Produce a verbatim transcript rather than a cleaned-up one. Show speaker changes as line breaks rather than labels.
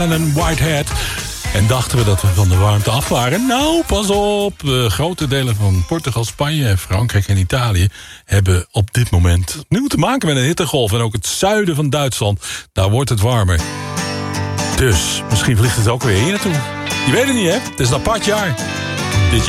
En een Whitehead. En dachten we dat we van de warmte af waren. Nou, pas op. Uh, grote delen van Portugal, Spanje, Frankrijk en Italië hebben op dit moment nu te maken met een hittegolf. En ook het zuiden van Duitsland, daar wordt het warmer. Dus, misschien vliegt het ook weer hier naartoe. Je weet het niet, hè? Het is een apart jaar.